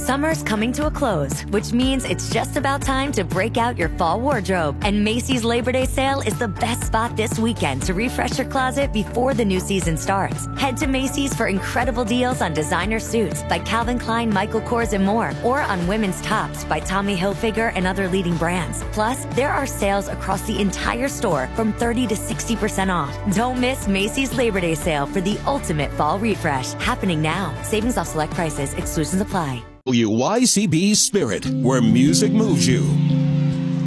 Summer's coming to a close, which means it's just about time to break out your fall wardrobe. And Macy's Labor Day sale is the best spot this weekend to refresh your closet before the new season starts. Head to Macy's for incredible deals on designer suits by Calvin Klein, Michael Kors, and more, or on women's tops by Tommy Hilfiger and other leading brands. Plus, there are sales across the entire store from 30 to 60% off. Don't miss Macy's Labor Day sale for the ultimate fall refresh. Happening now. Savings off select prices. Exclusions apply. WYCB Spirit, where music moves you.